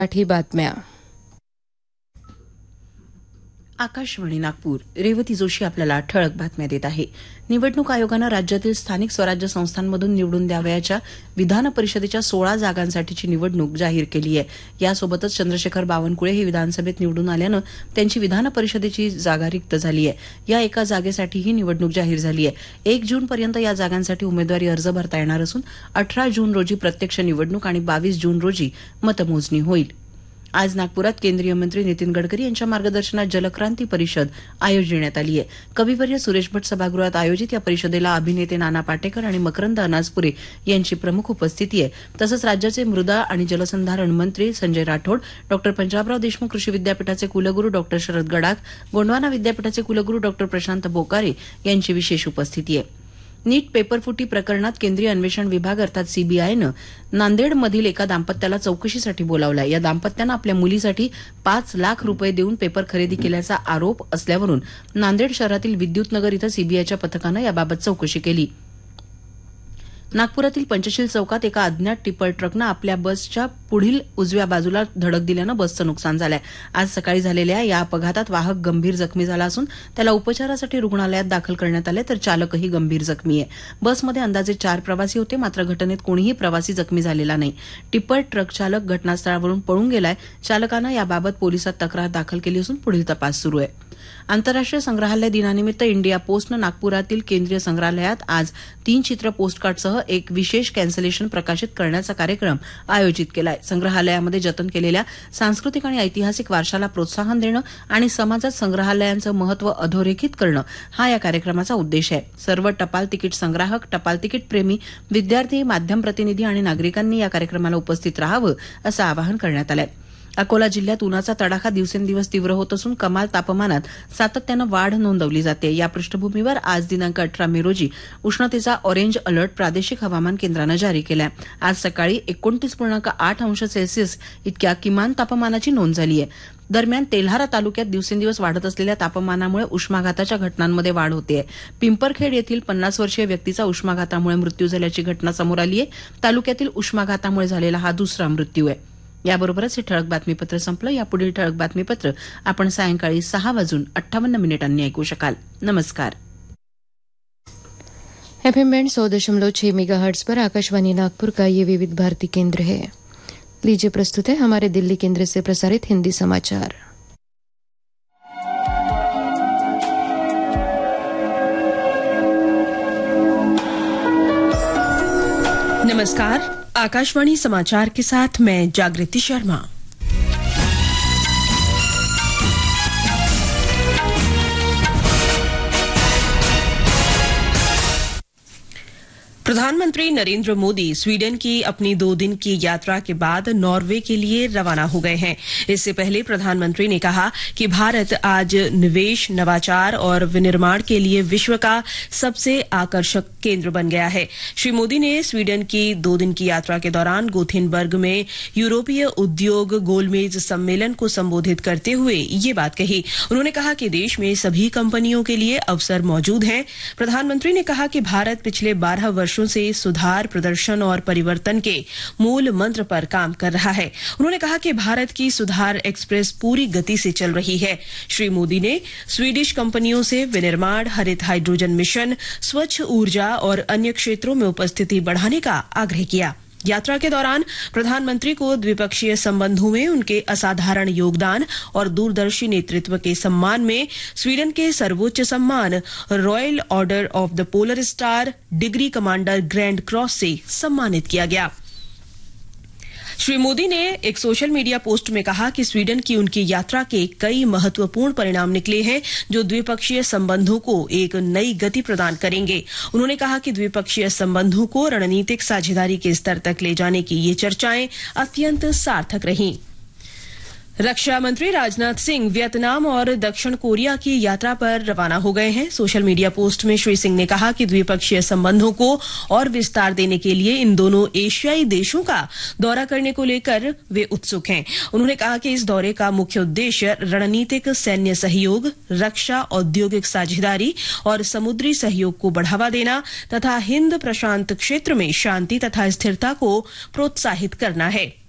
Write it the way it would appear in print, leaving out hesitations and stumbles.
मराठी बातम्या. आकाशवाणी नागपूर. रेवती जोशी आपल्याला ठळक बातम्या देत आहे. निवडणूक आयोगानं राज्यातील स्थानिक स्वराज्य संस्थांमधून निवडून द्यावयाच्या विधान परिषदेच्या 16 जागांसाठीची निवडणूक जाहीर केली आहे. यासोबतच चंद्रशेखर बावनकुळे हे विधानसभेत निवडून आल्यानं त्यांची विधान परिषदेची जागा रिक्त झाली आहे. या एका जागेसाठी ही निवडणूक जाहीर झाली आहे. 1 जूनपर्यंत या जागांसाठी उमेदवारी अर्ज भरता येणार असून 18 जून रोजी प्रत्यक्ष निवडणूक आणि 22 जून रोजी मतमोजणी होईल. आज नागपुरात केंद्रीय मंत्री नितीन गडकरी यांच्या मार्गदर्शनात जलक्रांती परिषद आयोजिण्यात आली आहे. कविवर्य सुरेश भट सभागृहात आयोजित या परिषदेला अभिनेते नाना पाटेकर आणि मकरंद अनासपुरे यांची प्रमुख उपस्थिती आहे. तसंच राज्याचे मृदा आणि जलसंधारण मंत्री संजय राठोड, डॉ पंजाबराव देशमुख कृषी विद्यापीठाचे कुलगुरू डॉ शरद गडाख, गोंडवाना विद्यापीठाचे कुलगुरू डॉ प्रशांत बोकारे यांची विशेष उपस्थिती आहे. नीट पेपरफुटी प्रकरणात केंद्रीय अन्वेषण विभाग अर्थात सीबीआयनं नांदेडमधील एका दाम्पत्याला चौकशीसाठी बोलावलं. या दाम्पत्यानं आपल्या मुलीसाठी 5 लाख रुपये देऊन पेपर खरेदी केल्याचा आरोप असल्यावरून नांदेड शहरातील विद्युतनगर इथं सीबीआयच्या पथकानं याबाबत चौकशी केली. नागपुरातील पंचशील चौकात एका अज्ञात टिप्पर ट्रकनं आपल्या बसच्या पुढील उजव्या बाजूला धडक दिल्यानं बसचं नुकसान झालंय. आज सकाळी झालेल्या या अपघातात वाहक गंभीर जखमी झाला असून त्याला उपचारासाठी रुग्णालयात दाखल करण्यात आले, तर चालकही गंभीर जखमी आहे. बसमध्ये अंदाजे 4 प्रवासी होते, मात्र घटनेत कोणीही प्रवासी जखमी झालेला नाही. टिप्पर ट्रक चालक घटनास्थळावरून पळून गेलाय. चालकानं याबाबत पोलिसात तक्रार दाखल केली असून पुढील तपास सुरू आहे. आंतरराष्ट्रीय संग्रहालय दिनानिमित्त इंडिया पोस्टनं नागपुरातील केंद्रीय संग्रहालयात आज 3 चित्र पोस्टकार्डसह एक विशेष कॅन्सलेशन प्रकाशित करण्याचा कार्यक्रम आयोजित केलाय. संग्रहालयामध्ये जतन केलेल्या सांस्कृतिक आणि ऐतिहासिक वारशाला प्रोत्साहन देणं आणि समाजात संग्रहालयांचं महत्त्व अधोरेखित करणं हा या कार्यक्रमाचा उद्देश आहे. सर्व टपाल तिकीट संग्राहक, टपाल तिकीट प्रेमी, विद्यार्थी, माध्यम प्रतिनिधी आणि नागरिकांनी या कार्यक्रमाला उपस्थित राहावं असं आवाहन करण्यात आलंय. अकोला जिल्ह्यात उन्हाचा तडाखा दिवसेंदिवस तीव्र होत असून कमाल तापमानात सातत्यानं वाढ नोंदवली जाते. या पार्श्वभूमीवर आज दिनांक 18 मे रोजी उष्णतेचा ऑरेंज अलर्ट प्रादेशिक हवामान केंद्रानं जारी केलाय. आज सकाळी 29.8 अंश सेल्सिअस इतक्या किमान तापमानाची नोंद झाली आहे. दरम्यान तेल्हारा तालुक्यात दिवसेंदिवस वाढत असलेल्या तापमानामुळे उष्माघाताच्या घटनांमध्ये वाढ होतेय. पिंपरखेड येथील 50 वर्षीय व्यक्तीचा उष्माघातामुळे मृत्यू झाल्याची घटना समोर आली आहे. तालुक्यातील उष्माघातामुळे झालेला हा दुसरा मृत्यू आहे. याबरोबरच हे ठळक बातमीपत्र संपलं. यापुढील ठळक बातमीपत्र आपण सायंकाळी 6:58 ऐकू शकाल. नमस्कार. FM बैंड 100.6 मेगाहर्ट्ज पर आकाशवाणी नागपुर का ये विविध भारती केंद्र है. लीजिए प्रस्तुत है हमारे दिल्ली केंद्र से प्रसारित हिंदी समाचार. नमस्कार. आकाशवाणी समाचार के साथ मैं जागृति शर्मा. प्रधानमंत्री नरेंद्र मोदी स्वीडन की अपनी 2 दिन की यात्रा के बाद नॉर्वे के लिए रवाना हो गए हैं. इससे पहले प्रधानमंत्री ने कहा कि भारत आज निवेश, नवाचार और विनिर्माण के लिए विश्व का सबसे आकर्षक केंद्र बन गया है. श्री मोदी ने स्वीडन की 2 दिन की यात्रा के दौरान गोथेनबर्ग में यूरोपीय उद्योग गोलमेज सम्मेलन को संबोधित करते हुए ये बात कही. उन्होंने कहा कि देश में सभी कंपनियों के लिए अवसर मौजूद हैं. प्रधानमंत्री ने कहा कि भारत पिछले 12 वर्षों से सुधार, प्रदर्शन और परिवर्तन के मूल मंत्र पर काम कर रहा है. उन्होंने कहा कि भारत की सुधार एक्सप्रेस पूरी गति से चल रही है. श्री मोदी ने स्वीडिश कंपनियों से विनिर्माण, हरित हाइड्रोजन मिशन, स्वच्छ ऊर्जा और अन्य क्षेत्रों में उपस्थिति बढ़ाने का आग्रह किया. यात्रा के दौरान प्रधानमंत्री को द्विपक्षीय संबंधों में उनके असाधारण योगदान और दूरदर्शी नेतृत्व के सम्मान में स्वीडन के सर्वोच्च सम्मान royal order of the polar star degree commander grand cross से सम्मानित किया गया. श्री मोदी ने एक सोशल मीडिया पोस्ट में कहा कि स्वीडन की उनकी यात्रा के कई महत्वपूर्ण परिणाम निकले हैं जो द्विपक्षीय संबंधों को एक नई गति प्रदान करेंगे. उन्होंने कहा कि द्विपक्षीय संबंधों को रणनीतिक साझेदारी के स्तर तक ले जाने की ये चर्चाएं अत्यंत सार्थक रहीं. रक्षा मंत्री राजनाथ सिंह वियतनाम और दक्षिण कोरिया की यात्रा पर रवाना हो गए हैं. सोशल मीडिया पोस्ट में श्री सिंह ने कहा कि द्विपक्षीय संबंधों को और विस्तार देने के लिए इन दोनों एशियाई देशों का दौरा करने को लेकर वे उत्सुक हैं. उन्होंने कहा कि इस दौरे का मुख्य उद्देश्य रणनीतिक सैन्य सहयोग, रक्षा, औद्योगिक साझेदारी और समुद्री सहयोग को बढ़ावा देना तथा हिंद प्रशांत क्षेत्र में शांति तथा स्थिरता को प्रोत्साहित करना है.